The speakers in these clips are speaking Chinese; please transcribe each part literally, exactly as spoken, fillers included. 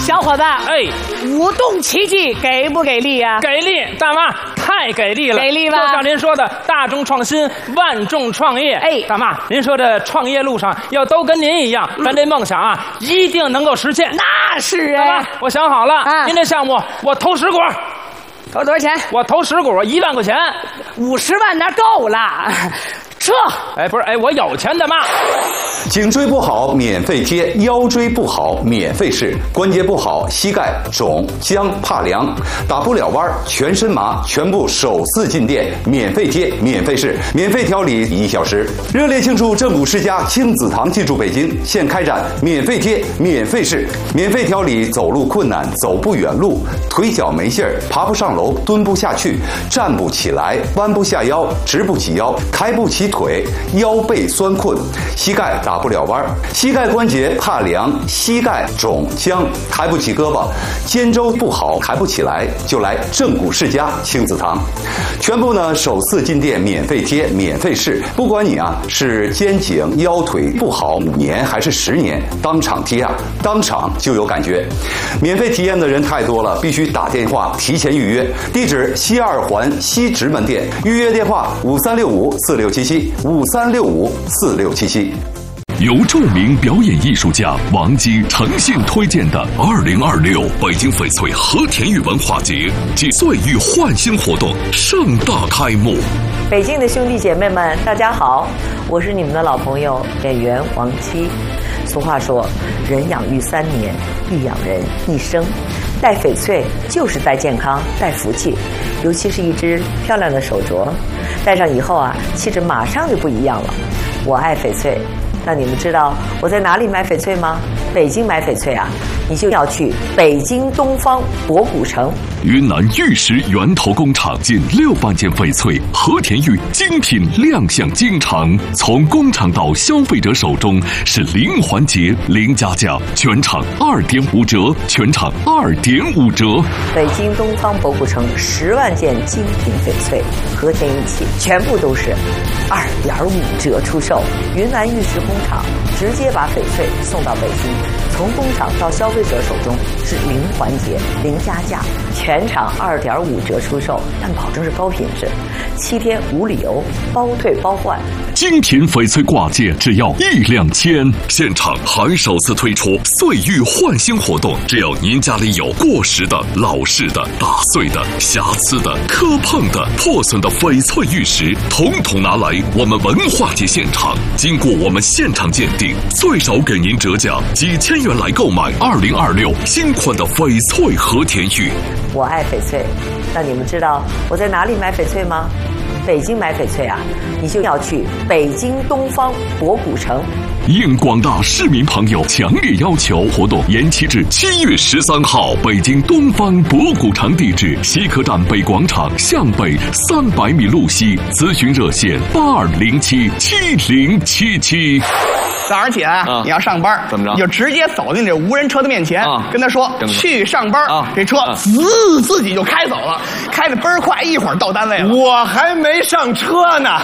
小伙子， 哎， 舞动奇迹给不给力呀、啊？ 给力，大妈太给力了， 给力吧？ 就像您说的，大众创新，万众创业。 哎， 大妈，您说这创业路上要都跟您一样，嗯、咱这梦想啊，一定能够实现。 那是啊， 大妈，我想好了， 啊、 您这项目我投十股。 投多少钱？ 我投十股，一万块钱， 五十万那够了。撤！ 哎，不是，哎，我有钱的妈。 颈椎不好免费贴，腰椎不好免费试，关节不好膝盖肿僵怕凉，打不了弯全身麻，全部首次进店免费贴免费试，免费调理一小时。热烈庆祝正骨世家亲子堂进驻北京，现开展免费贴免费试，免费调理走路困难、走不远路、腿脚没劲儿、爬不上楼、蹲不下去、站不起来、弯不下腰、直不起腰、抬不起腿、腰背酸困、膝盖打不了弯、膝盖关节怕凉、膝盖肿僵、抬不起胳膊、肩周不好抬不起来，就来正骨世家亲子堂。全部呢首次进店免费贴免费试，不管你啊是肩颈腰腿不好五年还是十年，当场贴啊，当场就有感觉。免费体验的人太多了，必须打电话提前预约。地址西二环西直门店，预约电话五三六五四六七七五三六五四六七七。 由著名表演艺术家王姬诚信推荐的二零二六北京翡翠和田玉文化节暨岁玉焕新活动盛大开幕。 北京的兄弟姐妹们，大家好，我是你们的老朋友演员王姬。俗话说，人养育三年，必养人一生。戴翡翠就是戴健康、戴福气，尤其是一只漂亮的手镯，戴上以后啊，气质马上就不一样了。我爱翡翠。那你们知道我在哪里买翡翠吗？北京买翡翠啊，你就要去北京东方博古城。 云南玉石源头工厂近六万件翡翠和田玉精品亮相京城，从工厂到消费者手中是零环节、零加价，全场二点五折，全场二点五折。 北京东方博古城十万件精品翡翠和田玉器，全部都是二点五折出售。云南玉石工厂直接把翡翠送到北京，从工厂到消费者手中是零环节、零加价，全场二点五折出售，但保证是高品质，七天无理由，包退包换。 精品翡翠挂件只要一两千，现场还首次推出岁玉焕新活动，只要您家里有过时的、老式的、打碎的、瑕疵的、磕碰的、破损的翡翠玉石，统统拿来我们文化节现场，经过我们现场鉴定，最少给您折价几千元来购买二零二六新款的翡翠和田玉。 我爱翡翠，那你们知道我在哪里买翡翠吗？北京买翡翠啊，你就要去北京东方博古城。 应广大市民朋友强烈要求，活动延期至七月十三号。北京东方博古城地址：西客站北广场向北三百米路西。咨询热线：八二零七七零七七。 早上起来啊，你要上班，怎么着？你就直接走进这无人车的面前，跟他说去上班。这车滋自己就开走了，开得倍儿快，一会儿到单位了。 我还没上车呢。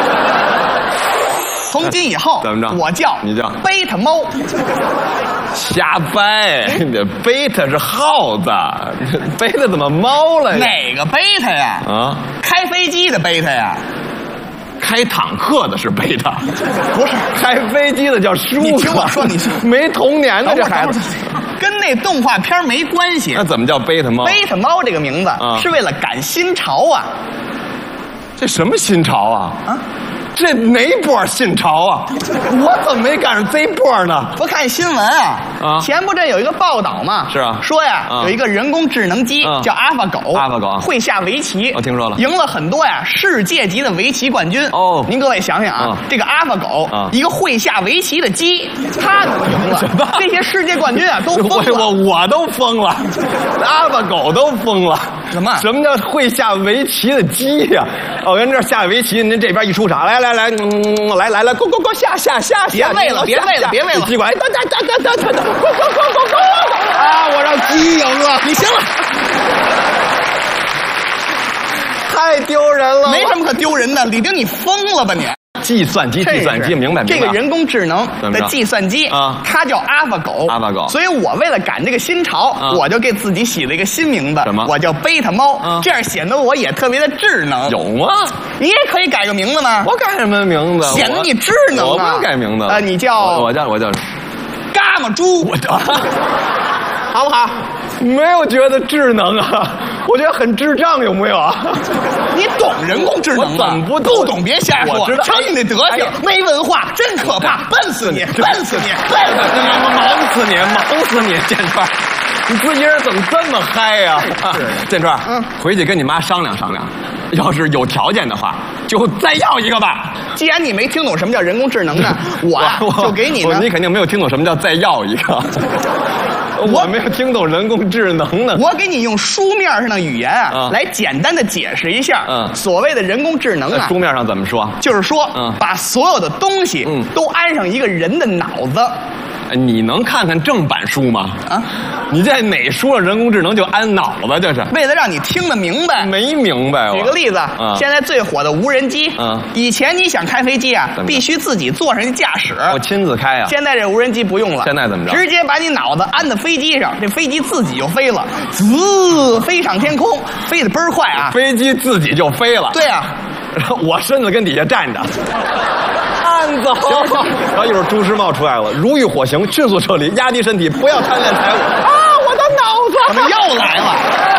从今以后怎么着？ 我叫你叫贝塔猫。 瞎掰，这贝塔是耗子，贝塔怎么猫了呀？ 哪个贝塔呀？ 啊， 开飞机的贝塔呀。 开坦克的是贝塔， 不是开飞机的叫舒克。 你听我说，你没童年的这孩子， 跟那动画片没关系。 那怎么叫贝塔猫？ 贝塔猫这个名字、啊、是为了赶新潮啊。 这什么新潮啊？啊，这哪波新潮啊？我怎么没赶上这波呢？ 不看新闻啊？啊，前不阵有一个报道嘛， 是啊， 说呀、啊、有一个人工智能机、啊、叫阿法狗， 阿法狗会下围棋， 我听说了， 赢了很多呀世界级的围棋冠军。哦，您各位想想啊，啊这个阿法狗、啊，一个会下围棋的鸡，它都赢了，这些世界冠军啊都疯了， 我我都疯了，阿法狗都疯了。 什么？ 什么叫会下围棋的鸡呀、啊？我跟这儿下围棋，您这边一出场，来来来，嗯，来来来，go go go，下下下， 别喂了，别喂了，别喂了， 机管，哒哒哒哒哒哒哒 ，go go go go go， 啊，我让鸡赢了， 你行了， 太丢人了， 没什么可丢人的，李丁，你疯了吧你？ 计算机，计算机，明白明白。 这个人工智能的计算机啊， 它叫阿法狗， 阿法狗。 所以我为了赶这个新潮，我就给自己起了一个新名字， 什么？ 我叫贝塔猫，这样显得我也特别的智能。 有吗？ 你也可以改个名字吗？ 我改什么名字？ 显得你智能啊！ 我不改名字。 呃，你叫我叫我叫伽马猪，我叫好不好？ 没有觉得智能啊，我觉得很智障，有没有啊？ 你懂人工智能吗？ 我怎么不懂？ 不懂别瞎说。 我知道， 瞧你那德行，没文化，真可怕！笨死你，笨死你，笨死你， 忙死你，忙死你，建川。你自己人怎么这么嗨呀？建川，嗯，回去跟你妈商量商量，要是有条件的话，就再要一个吧。 既然你没听懂什么叫人工智能呢，我就给你呢。 你肯定没有听懂什么叫再要一个。我没有听懂人工智能呢。 我给你用书面上的语言啊，嗯、来简单的解释一下。嗯，所谓的人工智能啊， 书面上怎么说？ 就是说，嗯，把所有的东西，嗯，都安上一个人的脑子。 你能看看正版书吗？啊，你在哪书上人工智能就安脑子？这是为了让你听得明白。 没明白。 举个例子， 嗯、 现在最火的无人机。 嗯， 以前你想开飞机啊，必须自己坐上去驾驶， 我亲自开啊。 现在这无人机不用了。 现在怎么着？ 直接把你脑子安在飞机上，这飞机自己就飞了，滋，飞上天空，飞得倍儿快啊！ 飞机自己就飞了。 对啊， 我身子跟底下站着。按走，然后一会儿朱时茂出来了，如遇火刑，迅速撤离，压低身体，不要贪恋财物。啊，我的脑子怎么又来了？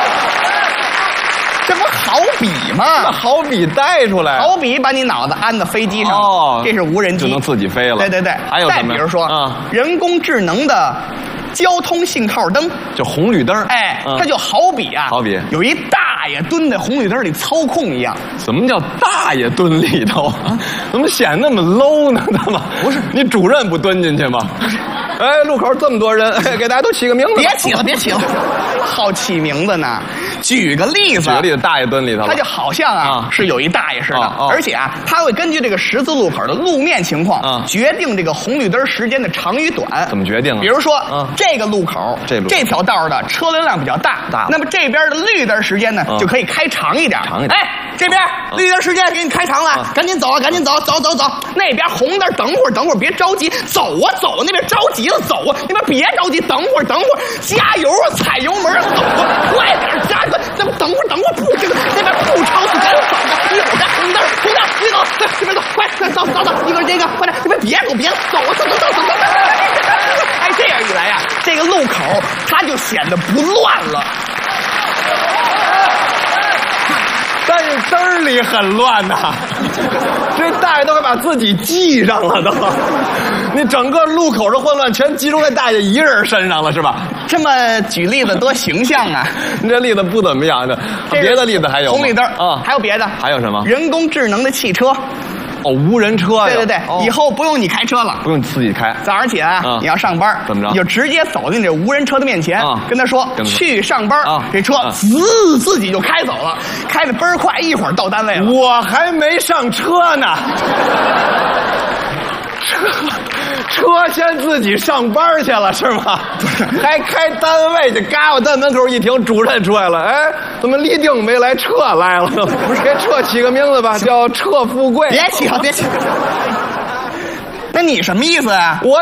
这不好比吗？ 好比带出来， 好比把你脑子安在飞机上，哦，这是无人机， 就能自己飞了。 对对对， 还有什么？ 再比如说，啊，人工智能的交通信号灯， 就红绿灯。 哎， 嗯、 它就好比啊， 好比有一大爷蹲在红绿灯里操控一样。 什么叫大爷蹲里头？啊、怎么显那么 low 呢？怎么不是你主任不蹲进去吗？哎，路口这么多人，哎，给大家都起个名字。 别起了，别起了，好起名字呢。举个例子， 举个例子，大爷蹲里头， 他就好像啊、嗯、是有一大爷似的，哦哦、而且啊，他会根据这个十字路口的路面情况，嗯、决定这个红绿灯时间的长与短。 怎么决定啊？ 比如说， 嗯、 这个路口， 这路这条道的车流量比较大，大那么这边的绿灯时间呢、嗯、就可以开长一点。 长一点。 哎，这边、嗯、绿灯时间给你开长了，嗯、赶紧走啊，赶紧走，走走走。那边红灯，等会儿，等会儿，别着急，走啊走，那边着急了，走啊，那边别着急，等会儿，等会儿，加油啊，踩油门啊，走啊，快点加油，那么等会儿。等会儿不，这个那边不超速，赶紧走吧！一会儿再红灯，红灯，你走，对，这边走，快，走走走，一个这个，快点，这边别走，别走，走走走走走。哎，这样一来呀、啊，这个路口它就显得不乱了。 但是灯儿里很乱呐，这大爷都快把自己系上了都。你整个路口的混乱全集中在大爷一人身上了，是吧？ 这么举例子多形象啊！ 你这例子不怎么样的，别的例子还有红绿灯啊， 还有别的？ 还有什么？ 人工智能的汽车。 哦，无人车呀！ 对对对， 哦、 以后不用你开车了， 不用自己开。 早上起来、嗯、你要上班， 怎么着？ 你就直接走进这无人车的面前，嗯、跟他说去上班。 嗯、 这车滋、嗯、自己就开走了，开得倍儿快，一会儿到单位了。 我还没上车呢。车车先自己上班去了是吗？还开单位去，嘎我在门口一停，主任出来了，哎，怎么立定没来，撤来了？不是给车起个名字吧，叫车富贵。 别起了，别起了。那你什么意思啊？ 我